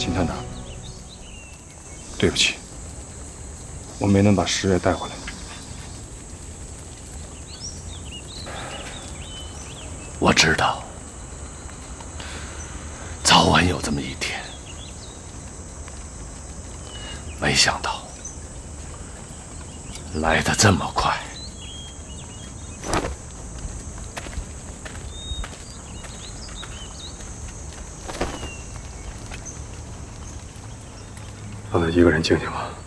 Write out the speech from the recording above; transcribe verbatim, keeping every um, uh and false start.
金探长，对不起，我没能把石月带回来。 我知道，早晚有这么一天，没想到来得这么快。 让他一个人静静吧。